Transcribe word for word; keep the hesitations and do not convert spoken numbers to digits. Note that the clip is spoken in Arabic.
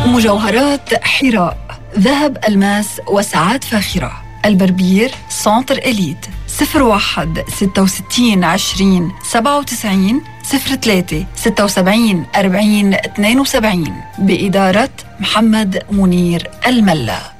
مجوهرات حراء، ذهب، ألماس وساعات فاخرة. البربير سنتر إليت. صفر واحد ستة وستين عشرين سبعة وتسعين صفر ثلاثة ستة وسبعين أربعين اثنين وسبعين بإدارة محمد منير الملا.